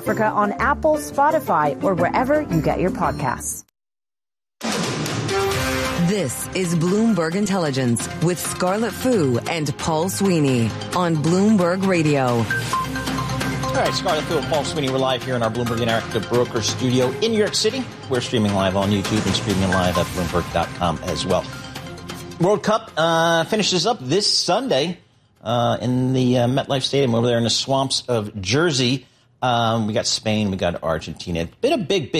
Africa on Apple, Spotify, or wherever you get your podcasts. This is Bloomberg Intelligence with Scarlett Fu and Paul Sweeney on Bloomberg Radio. All right, Scarlett Fu and Paul Sweeney, we're live here in our Bloomberg Interactive Broker studio in New York City. We're streaming live on YouTube and streaming live at Bloomberg.com as well. World Cup finishes up this Sunday in the MetLife Stadium over there in the swamps of Jersey. We got Spain, we got Argentina. It's been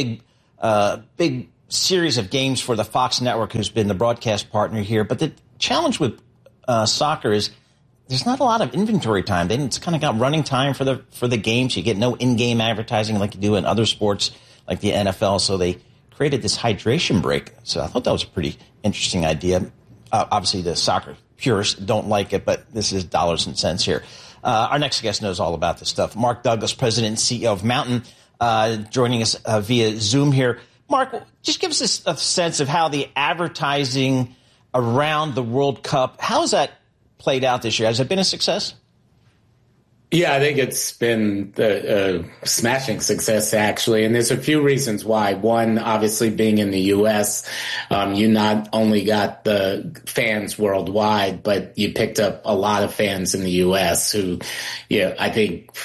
a big series of games for the Fox network, who's been the broadcast partner here. But the challenge with soccer is there's not a lot of inventory time. It's kind of got running time for the games. You get no in-game advertising like you do in other sports like the NFL. So they created this hydration break. So I thought that was a pretty interesting idea. Obviously, the soccer purists don't like it, but this is dollars and cents here. Our next guest knows all about this stuff. Mark Douglas, President and CEO of Mountain, joining us via Zoom here. Mark, just give us a sense of how the advertising around the World Cup, how has that played out this year? Has it been a success? Yeah, I think it's been a smashing success, actually. And there's a few reasons why. One, obviously, being in the U.S., you not only got the fans worldwide, but you picked up a lot of fans in the U.S. who, I think,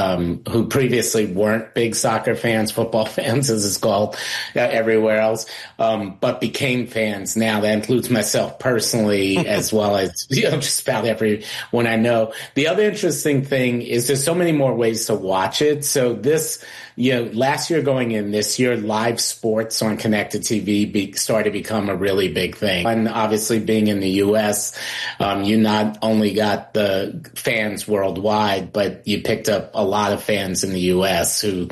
who previously weren't big soccer fans, football fans, as it's called everywhere else, but became fans now. That includes myself personally, as well as just about everyone I know. The other interesting thing is there's so many more ways to watch it. So this, last year going in, this year, live sports on connected TV started to become a really big thing. And obviously being in the U.S., you not only got the fans worldwide, but you picked up a lot of fans in the U.S. who,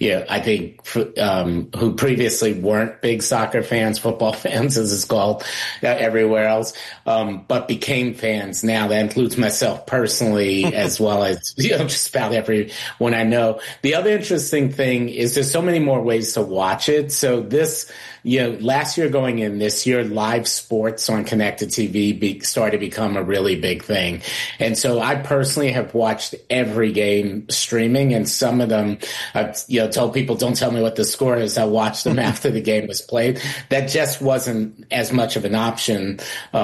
I think, who previously weren't big soccer fans, football fans, as it's called everywhere else, but became fans now. That includes myself personally, as well as just about everyone I know. The other interesting thing is there's so many more ways to watch it. So this, last year going in, this year, live sports on connected TV started to become a really big thing. And so I personally have watched every game streaming, and some of them, I've told people, don't tell me what the score is. I watched them after the game was played. That just wasn't as much of an option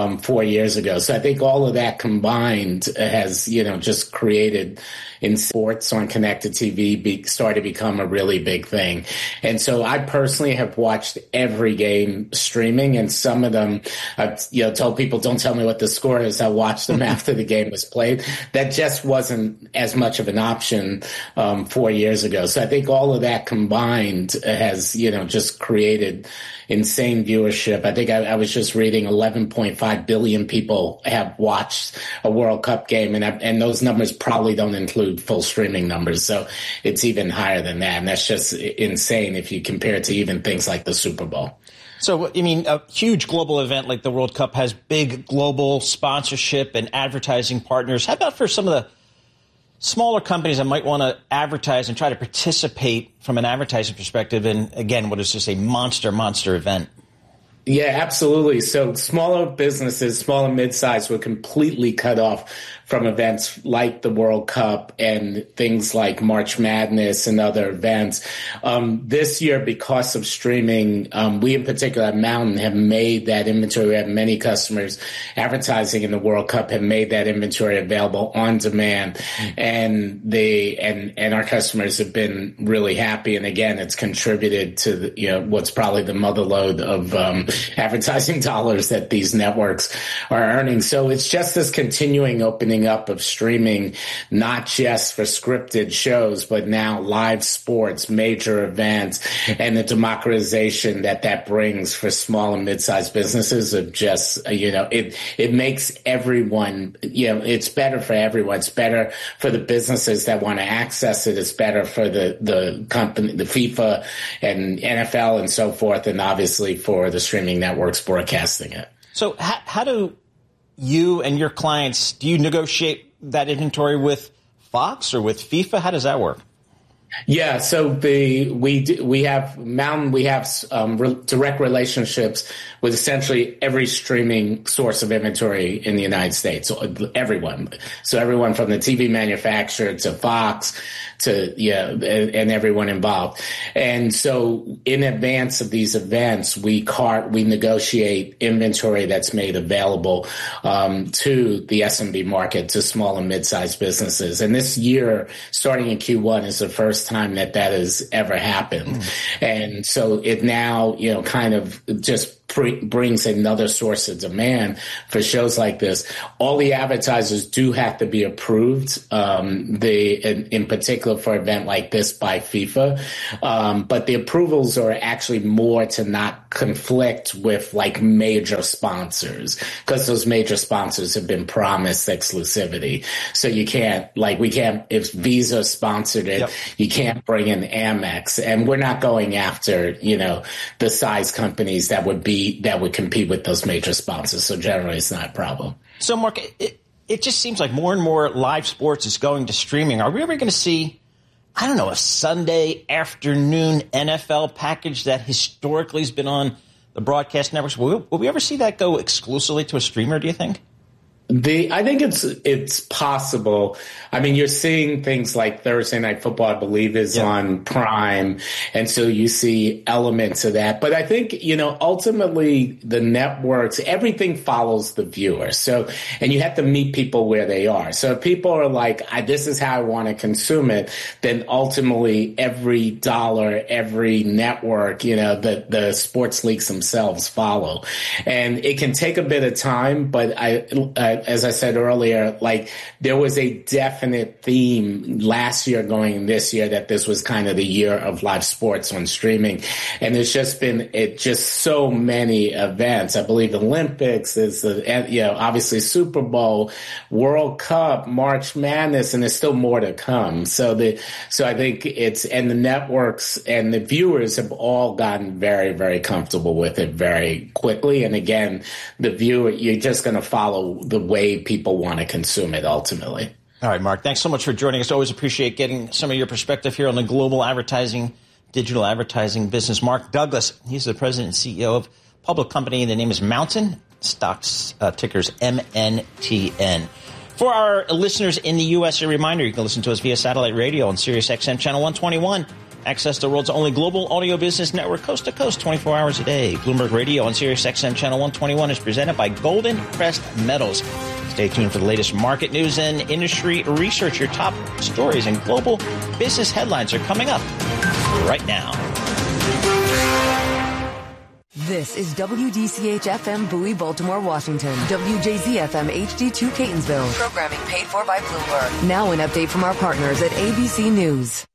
4 years ago. So I think all of that combined has, just created in sports on connected TV started to become a really big thing. And so I personally have watched every game streaming, and some of them, I've told people, don't tell me what the score is. I watched them after the game was played. That just wasn't as much of an option 4 years ago. So I think all of that combined has, just created insane viewership. I think I was just reading 11.5 billion people have watched a World Cup game, and those numbers probably don't include full streaming numbers. So it's even higher than that. And that's just insane if you compare it to even things like the Super Bowl. So, a huge global event like the World Cup has big global sponsorship and advertising partners. How about for some of the smaller companies that might want to advertise and try to participate from an advertising perspective in, again, what is just a monster event? Yeah, absolutely. So smaller businesses, small and mid-sized, were completely cut off from events like the World Cup and things like March Madness and other events. This year, because of streaming, we in particular at Mountain have made that inventory. We have many customers advertising in the World Cup have made that inventory available on demand. And our customers have been really happy. And again, it's contributed to what's probably the motherlode of advertising dollars that these networks are earning. So it's just this continuing opening up of streaming, not just for scripted shows, but now live sports, major events, and the democratization that brings for small and mid-sized businesses of just, it makes everyone, it's better for everyone. It's better for the businesses that want to access it. It's better for the company, the FIFA and NFL and so forth, and obviously for the streaming networks broadcasting it. So how do you and your clients, do you negotiate that inventory with Fox or with FIFA? How does that work? Yeah, so we have direct relationships with essentially every streaming source of inventory in the United States. So everyone from the TV manufacturer to Fox to and everyone involved. And so in advance of these events, we negotiate inventory that's made available to the SMB market, to small and mid-sized businesses. And this year, starting in Q1, is the first time that has ever happened. And so it now, kind of just brings another source of demand for shows like this. All the advertisers do have to be approved, in particular for an event like this by FIFA. But the approvals are actually more to not conflict with like major sponsors, because those major sponsors have been promised exclusivity. So if Visa sponsored it, you can't bring in Amex, and we're not going after, the size companies that would compete with those major sponsors. So generally it's not a problem. So Mark, it just seems like more and more live sports is going to streaming. Are we ever going to see, I don't know, a Sunday afternoon NFL package that historically has been on the broadcast networks? Will we ever see that go exclusively to a streamer, do you think? I think it's possible. I mean, you're seeing things like Thursday Night Football, I believe, is on Prime. And so you see elements of that. But I think, ultimately the networks, everything follows the viewer. So, and you have to meet people where they are. So if people are like, this is how I want to consume it, then ultimately every dollar, every network, the sports leagues themselves follow. And it can take a bit of time, but as I said earlier, there was a definite theme last year going this year that this was kind of the year of live sports on streaming. And there's just been so many events. I believe Olympics is, obviously Super Bowl, World Cup, March Madness, and there's still more to come. So I think and the networks and the viewers have all gotten very, very comfortable with it very quickly. And again, the viewer, you're just going to follow the way people want to consume it ultimately. All right, Mark, thanks so much for joining us. Always appreciate getting some of your perspective here on the global advertising, digital advertising business. Mark Douglas, he's the president and CEO of a public company. The name is Mountain, stocks tickers MNTN. For our listeners in the U.S., a reminder, you can listen to us via satellite radio on Sirius XM Channel 121. Access the world's only global audio business network, coast to coast, 24 hours a day. Bloomberg Radio on Sirius XM Channel 121 is presented by Golden Crest Metals. Stay tuned for the latest market news and industry research. Your top stories and global business headlines are coming up right now. This is WDCH-FM Bowie, Baltimore, Washington. WJZ-FM HD2 Catonsville. Programming paid for by Bloomberg. Now an update from our partners at ABC News.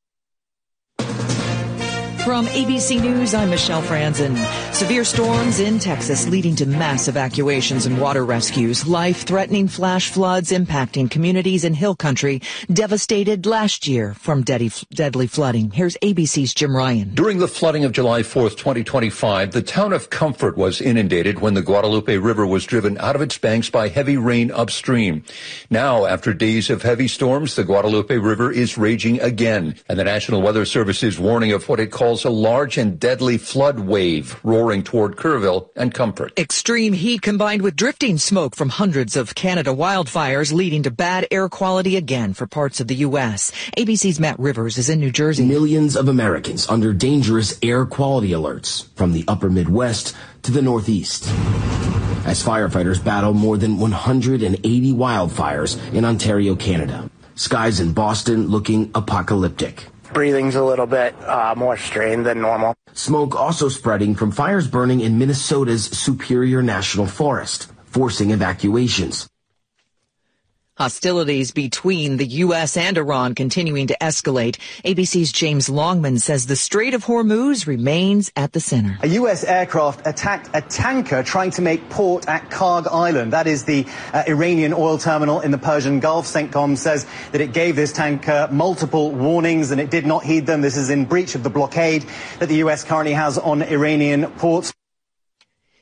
From ABC News, I'm Michelle Franzen. Severe storms in Texas leading to mass evacuations and water rescues. Life-threatening flash floods impacting communities in Hill Country devastated last year from deadly flooding. Here's ABC's Jim Ryan. During the flooding of July 4th, 2025, the town of Comfort was inundated when the Guadalupe River was driven out of its banks by heavy rain upstream. Now, after days of heavy storms, the Guadalupe River is raging again, and the National Weather Service is warning of what it calls a large and deadly flood wave roaring toward Kerrville and Comfort. Extreme heat combined with drifting smoke from hundreds of Canada wildfires leading to bad air quality again for parts of the U.S. ABC's Matt Rivers is in New Jersey. Millions of Americans under dangerous air quality alerts from the upper Midwest to the Northeast, as firefighters battle more than 180 wildfires in Ontario, Canada. Skies in Boston looking apocalyptic. Breathing's a little bit more strained than normal. Smoke also spreading from fires burning in Minnesota's Superior National Forest, forcing evacuations. Hostilities between the U.S. and Iran continuing to escalate. ABC's James Longman says the Strait of Hormuz remains at the center. A U.S. aircraft attacked a tanker trying to make port at Karg Island. That is the Iranian oil terminal in the Persian Gulf. CENTCOM says that it gave this tanker multiple warnings and it did not heed them. This is in breach of the blockade that the U.S. currently has on Iranian ports.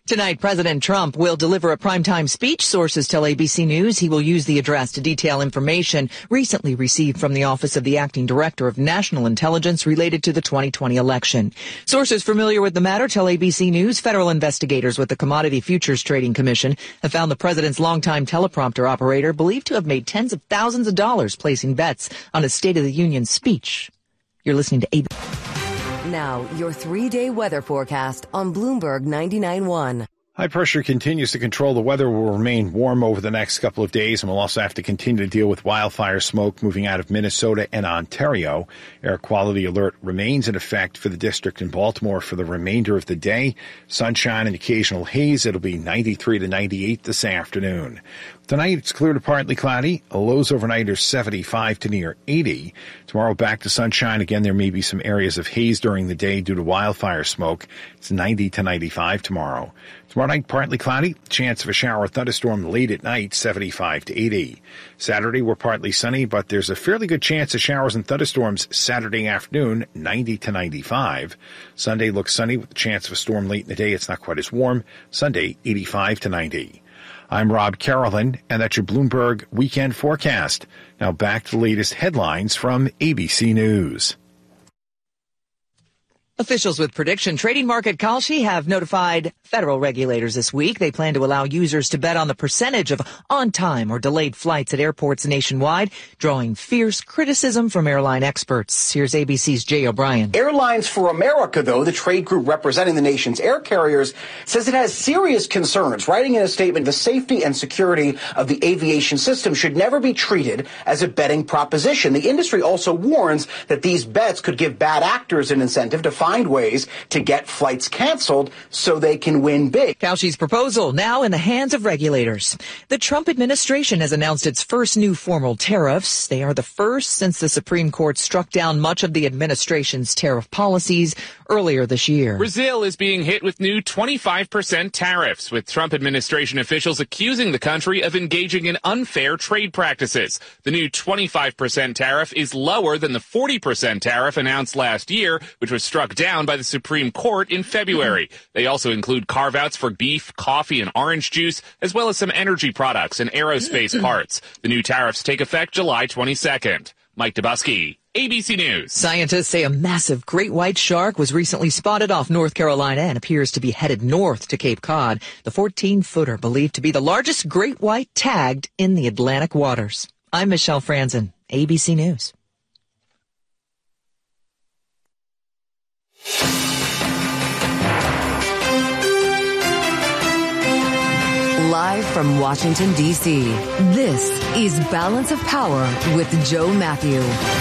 Tonight, President Trump will deliver a primetime speech. Sources tell ABC News he will use the address to detail information recently received from the Office of the Acting Director of National Intelligence related to the 2020 election. Sources familiar with the matter tell ABC News federal investigators with the Commodity Futures Trading Commission have found the president's longtime teleprompter operator believed to have made tens of thousands of dollars placing bets on his State of the Union speech. You're listening to ABC. Now, your 3-day weather forecast on Bloomberg 99.1. High pressure continues to control the weather. Will remain warm over the next couple of days, and we'll also have to continue to deal with wildfire smoke moving out of Minnesota and Ontario. Air quality alert remains in effect for the district in Baltimore for the remainder of the day. Sunshine and occasional haze. It'll be 93 to 98 this afternoon. Tonight, it's clear to partly cloudy. Lows overnight are 75 to near 80. Tomorrow, back to sunshine. Again, there may be some areas of haze during the day due to wildfire smoke. It's 90 to 95 tomorrow. Tomorrow night, partly cloudy. Chance of a shower or thunderstorm late at night, 75 to 80. Saturday, we're partly sunny, but there's a fairly good chance of showers and thunderstorms Saturday afternoon, 90 to 95. Sunday looks sunny with a chance of a storm late in the day. It's not quite as warm. Sunday, 85 to 90. I'm Rob Carolyn, and that's your Bloomberg Weekend Forecast. Now back to the latest headlines from ABC News. Officials with prediction trading market Kalshi have notified federal regulators this week. They plan to allow users to bet on the percentage of on-time or delayed flights at airports nationwide, drawing fierce criticism from airline experts. Here's ABC's Jay O'Brien. Airlines for America, though, the trade group representing the nation's air carriers, says it has serious concerns. Writing in a statement, the safety and security of the aviation system should never be treated as a betting proposition. The industry also warns that these bets could give bad actors an incentive to find ways to get flights canceled so they can win big. Kalshi's proposal now in the hands of regulators. The Trump administration has announced its first new formal tariffs. They are the first since the Supreme Court struck down much of the administration's tariff policies earlier this year. Brazil is being hit with new 25% tariffs, with Trump administration officials accusing the country of engaging in unfair trade practices. The new 25% tariff is lower than the 40% tariff announced last year, which was struck down by the Supreme Court in February. They also include carve-outs for beef, coffee, and orange juice, as well as some energy products and aerospace parts. The new tariffs take effect July 22nd. Mike Dubusky, ABC News. Scientists say a massive great white shark was recently spotted off North Carolina and appears to be headed north to Cape Cod. The 14-footer believed to be the largest great white tagged in the Atlantic waters. I'm Michelle Franzen, ABC News. Live from Washington, D.C., this is Balance of Power with Joe Matthew.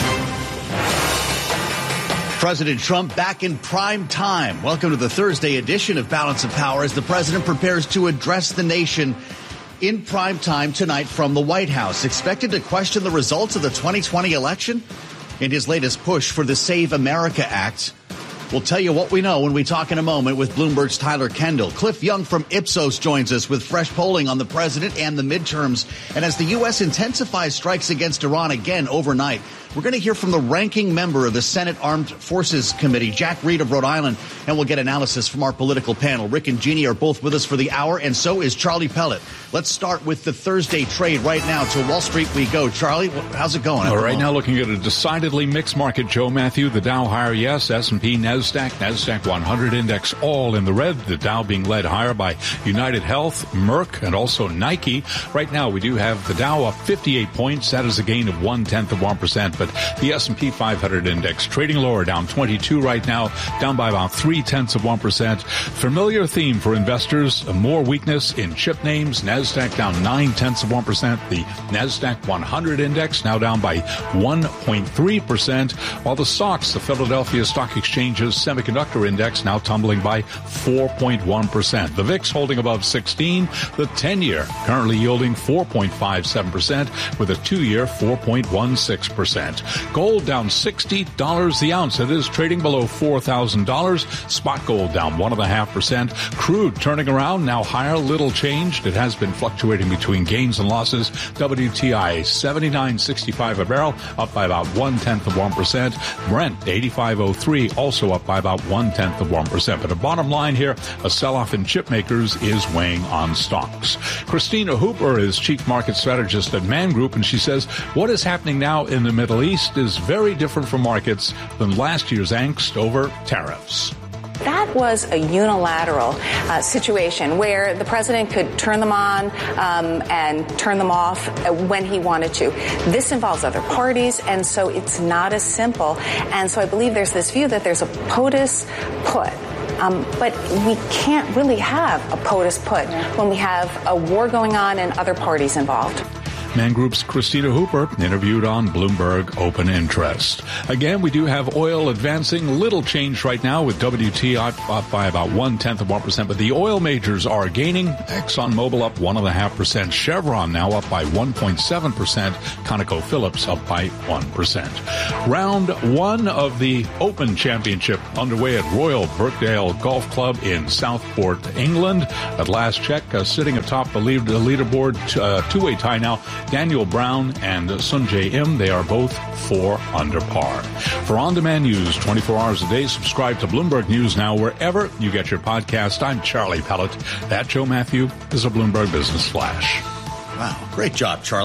President Trump back in prime time. Welcome to the Thursday edition of Balance of Power as the president prepares to address the nation in prime time tonight from the White House. Expected to question the results of the 2020 election in his latest push for the Save America Act. We'll tell you what we know when we talk in a moment with Bloomberg's Tyler Kendall. Cliff Young from Ipsos joins us with fresh polling on the president and the midterms. And as the U.S. intensifies strikes against Iran again overnight, we're going to hear from the ranking member of the Senate Armed Forces Committee, Jack Reed of Rhode Island, and we'll get analysis from our political panel. Rick and Jeannie are both with us for the hour, and so is Charlie Pellet. Let's start with the Thursday trade right now. To Wall Street we go. Charlie, how's it going? All right, now looking at a decidedly mixed market, Joe Matthew. The Dow higher, yes. S&P, NASDAQ 100 index all in the red. The Dow being led higher by United Health, Merck, and also Nike. Right now we do have the Dow up 58 points. That is a gain of 0.1%. But the S&P 500 index trading lower, down 22 right now, down by about 0.3%. Familiar theme for investors, more weakness in chip names. NASDAQ down 0.9%. The NASDAQ 100 index now down by 1.3%, while the stocks, the Philadelphia Stock Exchange's semiconductor index now tumbling by 4.1%. The VIX holding above 16, the 10-year currently yielding 4.57%, with a 2-year 4.16%. Gold down $60 the ounce. It is trading below $4,000. Spot gold down 1.5%. Crude turning around, now higher, little changed. It has been fluctuating between gains and losses. WTI $79.65 a barrel, up by about 0.1%. Brent $85.03, also up by about 0.1%. But the bottom line here, a sell-off in chip makers is weighing on stocks. Christina Hooper is chief market strategist at Man Group, and she says what is happening now in the Middle East is very different for markets than last year's angst over tariffs. That was a unilateral situation where the president could turn them on and turn them off when he wanted to. This involves other parties, and so it's not as simple. And so I believe there's this view that there's a POTUS put. But we can't really have a POTUS put when we have a war going on and other parties involved. Man Group's Christina Hooper interviewed on Bloomberg Open Interest. Again, we do have oil advancing. Little change right now with WTI up by about 0.1%, but the oil majors are gaining. ExxonMobil up 1.5%. Chevron now up by 1.7%. ConocoPhillips up by 1%. Round one of the Open Championship underway at Royal Birkdale Golf Club in Southport, England. At last check, sitting atop the leaderboard, two-way tie now. Daniel Brown and Sungjae Im, they are both 4 under par. For on-demand news 24 hours a day, subscribe to Bloomberg News Now wherever you get your podcast. I'm Charlie Pellet. That Joe Matthew is a Bloomberg Business Flash. Wow, great job, Charlie.